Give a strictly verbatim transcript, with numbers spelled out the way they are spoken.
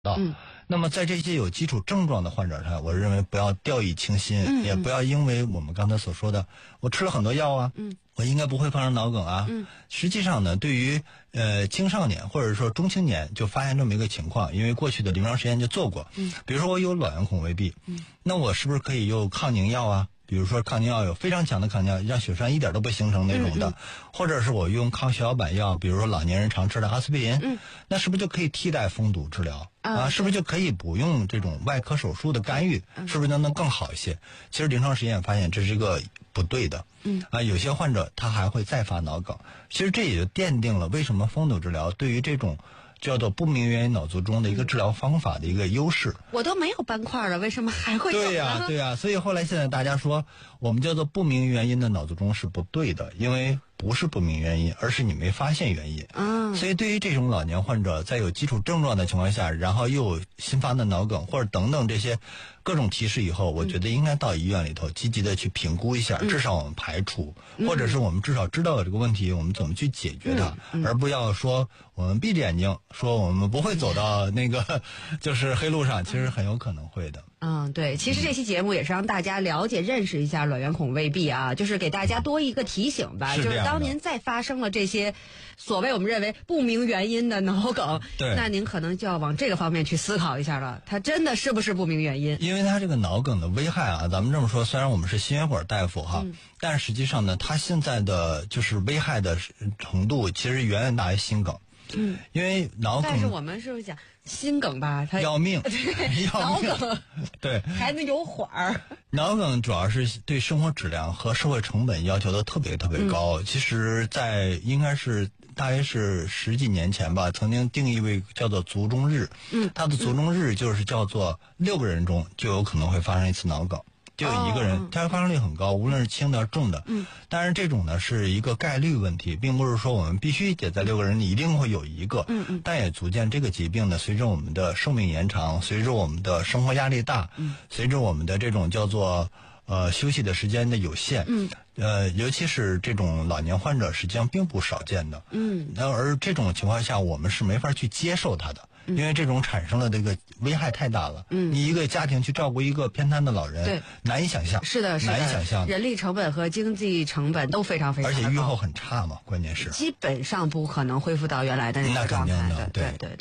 到。嗯，那么在这些有基础症状的患者上，我认为不要掉以轻心，嗯、也不要因为我们刚才所说的，我吃了很多药啊，嗯，我应该不会发生脑梗啊。嗯，实际上呢，对于呃青少年或者说中青年就发现这么一个情况，因为过去的临床实验就做过，嗯，比如说我有卵圆孔未闭，嗯，那我是不是可以用抗凝药啊？比如说抗凝药有非常强的抗凝药，让血栓一点都不形成那种的，嗯嗯、或者是我用抗血小板药，比如说老年人常吃的阿司匹林，嗯，那是不是就可以替代封堵治疗啊？啊是不是就可以不用这种外科手术的干预？嗯、是不是能能更好一些？其实临床实验发现这是一个不对的，嗯啊，有些患者他还会再发脑梗，其实这也就奠定了为什么封堵治疗对于这种叫做不明原因脑卒中的一个治疗方法的一个优势。 我都没有斑块了，为什么还会有呢？ 对呀、啊，对呀、啊，所以后来现在大家说，我们叫做不明原因的脑卒中是不对的，因为不是不明原因，而是你没发现原因。嗯，所以对于这种老年患者，在有基础症状的情况下，然后又有新发的脑梗或者等等这些各种提示以后，我觉得应该到医院里头积极的去评估一下，嗯、至少我们排除，嗯、或者是我们至少知道有这个问题，我们怎么去解决它，嗯嗯、而不要说我们闭着眼睛说我们不会走到那个就是黑路上，其实很有可能会的。 嗯，对，其实这期节目也是让大家了解、认识一下卵圆孔未闭啊，就是给大家多一个提醒吧。 是就是当您再发生了这些所谓我们认为不明原因的脑梗， 对， 那您可能就要往这个方面去思考一下了，它真的是不是不明原因？ 因为它这个脑梗的危害啊，咱们这么说，虽然我们是心血管大夫哈，嗯、但实际上呢，它现在的就是危害的程度其实远远大于心梗。嗯，因为脑梗， 但是我们是不是讲心梗吧？它要命，要命， 脑梗对， 还能有缓儿。 脑梗主要是对生活质量和社会成本要求的特别特别高。嗯、其实，在应该是大约是十几年前吧，曾经定义为叫做卒中日。嗯，它的卒中日就是叫做六个人中就有可能会发生一次脑梗。就有一个人，它发生率很高，无论是轻的重的。嗯，当然这种呢是一个概率问题，并不是说我们必须得在六个人里一定会有一个。嗯嗯，但也足见这个疾病呢，随着我们的寿命延长，随着我们的生活压力大，嗯，随着我们的这种叫做呃休息的时间的有限，嗯，呃，尤其是这种老年患者，实际上并不少见的。嗯，那而这种情况下，我们是没法去接受它的。因为这种产生了这个危害太大了，嗯，你一个家庭去照顾一个偏瘫的老人，对，难以想象， 是的，是的， 难以想象， 人力成本和经济成本都非常非常高， 而且预后很差嘛，关键是基本上不可能恢复到原来的那个状态的，对对对。